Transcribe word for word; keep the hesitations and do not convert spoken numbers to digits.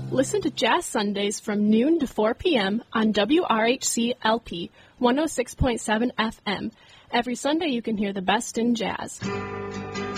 Listen to Jazz Sundays from noon to four p.m. on W R H C L P one oh six point seven F M. Every Sunday you can hear the best in jazz.